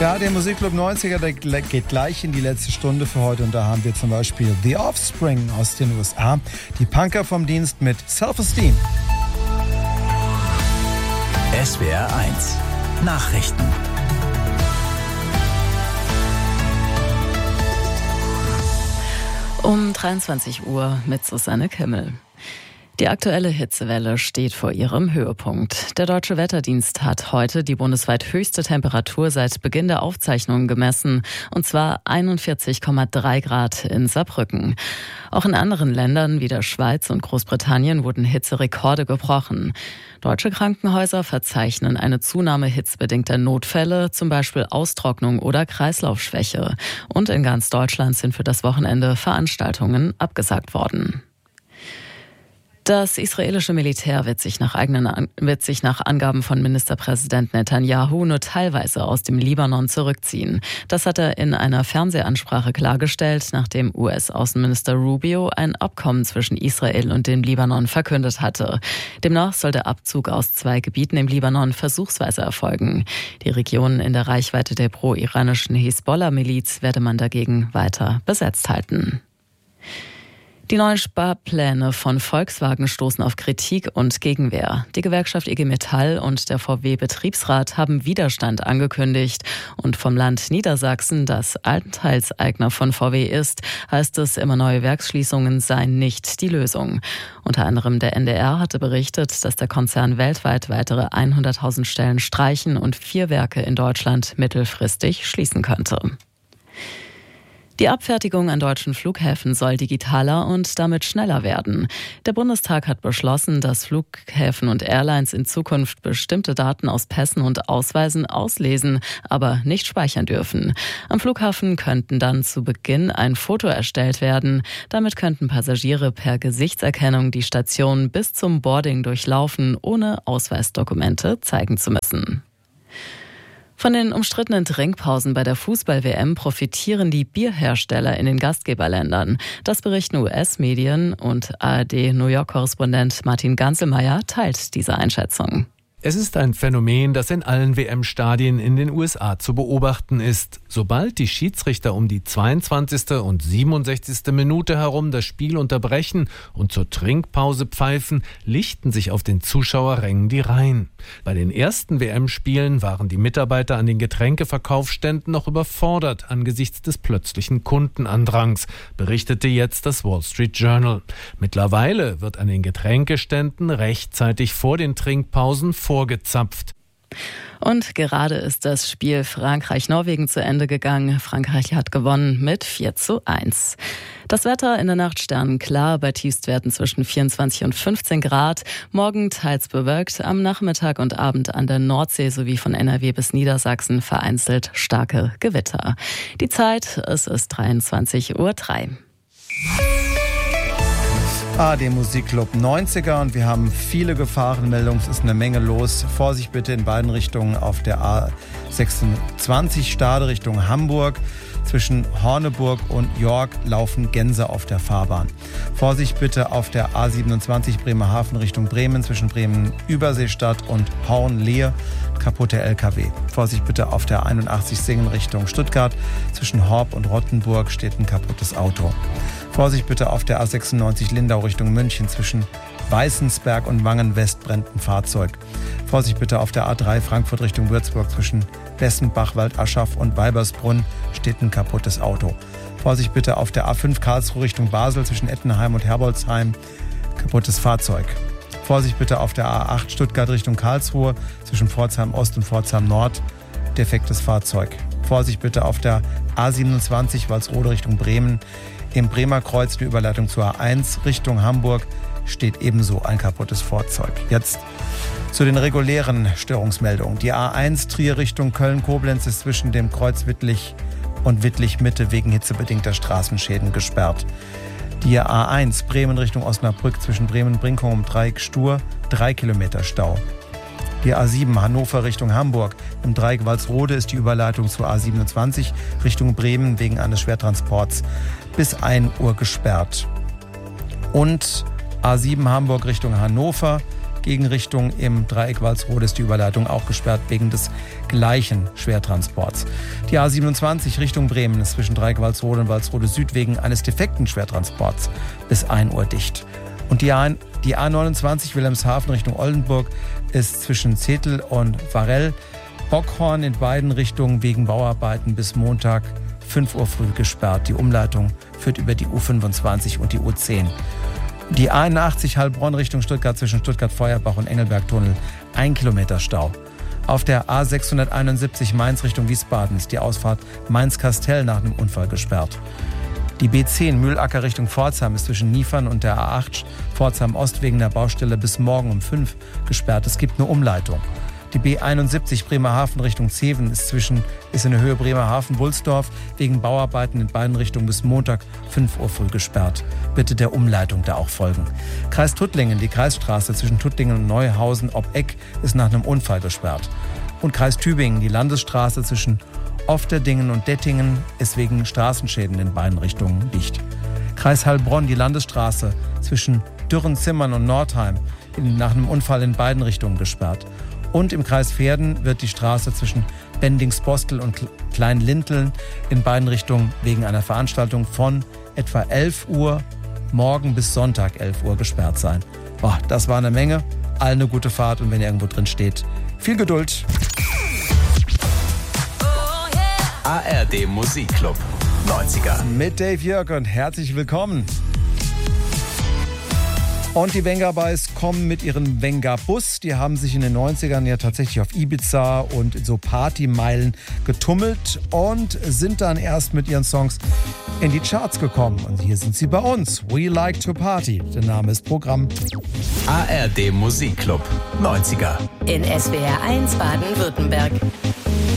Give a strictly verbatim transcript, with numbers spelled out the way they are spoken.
Ja, der Musikclub neunziger, der geht gleich in die letzte Stunde für heute. Und da haben wir zum Beispiel The Offspring aus den U S A, die Punker vom Dienst mit Self-Esteem. S W R eins Nachrichten. Um dreiundzwanzig Uhr mit Susanne Kimmel. Die aktuelle Hitzewelle steht vor ihrem Höhepunkt. Der Deutsche Wetterdienst hat heute die bundesweit höchste Temperatur seit Beginn der Aufzeichnungen gemessen, und zwar einundvierzig Komma drei Grad in Saarbrücken. Auch in anderen Ländern wie der Schweiz und Großbritannien wurden Hitzerekorde gebrochen. Deutsche Krankenhäuser verzeichnen eine Zunahme hitzebedingter Notfälle, zum Beispiel Austrocknung oder Kreislaufschwäche. Und in ganz Deutschland sind für das Wochenende Veranstaltungen abgesagt worden. Das israelische Militär wird sich nach eigenen, wird sich nach Angaben von Ministerpräsident Netanyahu nur teilweise aus dem Libanon zurückziehen. Das hat er in einer Fernsehansprache klargestellt, nachdem U S-Außenminister Rubio ein Abkommen zwischen Israel und dem Libanon verkündet hatte. Demnach soll der Abzug aus zwei Gebieten im Libanon versuchsweise erfolgen. Die Region in der Reichweite der pro-iranischen Hisbollah-Miliz werde man dagegen weiter besetzt halten. Die neuen Sparpläne von Volkswagen stoßen auf Kritik und Gegenwehr. Die Gewerkschaft I G Metall und der V W-Betriebsrat haben Widerstand angekündigt. Und vom Land Niedersachsen, das Anteilseigner von V W ist, heißt es, immer neue Werksschließungen seien nicht die Lösung. Unter anderem der N D R hatte berichtet, dass der Konzern weltweit weitere hunderttausend Stellen streichen und vier Werke in Deutschland mittelfristig schließen könnte. Die Abfertigung an deutschen Flughäfen soll digitaler und damit schneller werden. Der Bundestag hat beschlossen, dass Flughäfen und Airlines in Zukunft bestimmte Daten aus Pässen und Ausweisen auslesen, aber nicht speichern dürfen. Am Flughafen könnten dann zu Beginn ein Foto erstellt werden. Damit könnten Passagiere per Gesichtserkennung die Station bis zum Boarding durchlaufen, ohne Ausweisdokumente zeigen zu müssen. Von den umstrittenen Trinkpausen bei der Fußball-W M profitieren die Bierhersteller in den Gastgeberländern. Das berichten U S-Medien und A R D-New York-Korrespondent Martin Ganselmeier teilt diese Einschätzung. Es ist ein Phänomen, das in allen W M-Stadien in den U S A zu beobachten ist. Sobald die Schiedsrichter um die zweiundzwanzigste und siebenundsechzigste Minute herum das Spiel unterbrechen und zur Trinkpause pfeifen, lichten sich auf den Zuschauerrängen die Reihen. Bei den ersten W M-Spielen waren die Mitarbeiter an den Getränkeverkaufsständen noch überfordert angesichts des plötzlichen Kundenandrangs, berichtete jetzt das Wall Street Journal. Mittlerweile wird an den Getränkeständen rechtzeitig vor den Trinkpausen vorgezapft. Und gerade ist das Spiel Frankreich-Norwegen zu Ende gegangen. Frankreich hat gewonnen mit vier zu eins. Das Wetter in der Nacht sternenklar, bei Tiefstwerten zwischen vierundzwanzig und fünfzehn Grad. Morgen teils bewölkt, am Nachmittag und Abend an der Nordsee sowie von N R W bis Niedersachsen vereinzelt starke Gewitter. Die Zeit, es ist dreiundzwanzig Uhr drei. A R D Musikclub neunziger und wir haben viele Gefahrenmeldungen, es ist eine Menge los. Vorsicht bitte in beiden Richtungen auf der A sechsundzwanzig Stade Richtung Hamburg. Zwischen Horneburg und York laufen Gänse auf der Fahrbahn. Vorsicht bitte auf der A siebenundzwanzig Bremerhaven Richtung Bremen zwischen Bremen-Überseestadt und Horn-Lehe. Kaputte L K W. Vorsicht bitte auf der einundachtzig Singen Richtung Stuttgart. Zwischen Horb und Rottenburg steht ein kaputtes Auto. Vorsicht bitte auf der A sechsundneunzig Lindau Richtung München. Zwischen Weißensberg und Wangen-West brennt ein Fahrzeug. Vorsicht bitte auf der A drei Frankfurt Richtung Würzburg. Zwischen Bessenbach, Waldaschaf und Weibersbrunn steht ein kaputtes Auto. Vorsicht bitte auf der A fünf Karlsruhe Richtung Basel. Zwischen Ettenheim und Herbolzheim kaputtes Fahrzeug. Vorsicht bitte auf der A acht Stuttgart Richtung Karlsruhe. Zwischen Pforzheim Ost und Pforzheim Nord defektes Fahrzeug. Vorsicht bitte auf der A siebenundzwanzig Walsrode Richtung Bremen. Im Bremer Kreuz die Überleitung zur A eins Richtung Hamburg steht ebenso ein kaputtes Fahrzeug. Jetzt zu den regulären Störungsmeldungen. Die A eins Trier Richtung Köln-Koblenz ist zwischen dem Kreuz Wittlich und Wittlich-Mitte wegen hitzebedingter Straßenschäden gesperrt. Die A eins Bremen Richtung Osnabrück zwischen Bremen-Brinkum und Dreieck Stur, drei Kilometer Stau. Die A sieben Hannover Richtung Hamburg. Im Dreieck Walsrode ist die Überleitung zur A siebenundzwanzig Richtung Bremen wegen eines Schwertransports bis ein Uhr gesperrt. Und A sieben Hamburg Richtung Hannover Gegenrichtung im Dreieck Walsrode ist die Überleitung auch gesperrt wegen des gleichen Schwertransports. Die A siebenundzwanzig Richtung Bremen ist zwischen Dreieck Walsrode und Walsrode Süd wegen eines defekten Schwertransports bis ein Uhr dicht. Und die A, die A neunundzwanzig Wilhelmshaven Richtung Oldenburg ist zwischen Zetel und Varell Bockhorn in beiden Richtungen wegen Bauarbeiten bis Montag fünf Uhr früh gesperrt. Die Umleitung führt über die U fünfundzwanzig und die U zehn. Die A einundachtzig Heilbronn Richtung Stuttgart zwischen Stuttgart-Feuerbach und Engelberg-Tunnel. Ein Kilometer Stau. Auf der A sechshunderteinundsiebzig Mainz Richtung Wiesbaden ist die Ausfahrt Mainz-Kastell nach einem Unfall gesperrt. Die B zehn Mühlacker Richtung Pforzheim ist zwischen Niefern und der A acht Pforzheim Ost wegen der Baustelle bis morgen um fünf gesperrt. Es gibt eine Umleitung. Die B einundsiebzig Bremerhaven Richtung Zeven ist, zwischen, ist in der Höhe Bremerhaven-Wulsdorf wegen Bauarbeiten in beiden Richtungen bis Montag fünf Uhr früh gesperrt. Bitte der Umleitung da auch folgen. Kreis Tuttlingen, die Kreisstraße zwischen Tuttlingen und Neuhausen ob Eck ist nach einem Unfall gesperrt. Und Kreis Tübingen, die Landesstraße zwischen Ofterdingen und Dettingen ist wegen Straßenschäden in beiden Richtungen dicht. Kreis Heilbronn, die Landesstraße zwischen Dürrenzimmern und Nordheim in, nach einem Unfall in beiden Richtungen gesperrt. Und im Kreis Verden wird die Straße zwischen Bendingsbostel und Kleinlinteln in beiden Richtungen wegen einer Veranstaltung von etwa elf Uhr morgen bis Sonntag elf Uhr gesperrt sein. Boah, das war eine Menge. Allen eine gute Fahrt und wenn ihr irgendwo drin steht, viel Geduld. A R D Musikclub neunziger. Mit Dave Jörg und herzlich willkommen. Und die Venga Boys kommen mit ihrem Venga Bus. Die haben sich in den neunzigern ja tatsächlich auf Ibiza und in so Partymeilen getummelt und sind dann erst mit ihren Songs in die Charts gekommen. Und hier sind sie bei uns. We Like to Party. Der Name ist Programm. A R D Musikclub neunziger. In S W R eins Baden-Württemberg.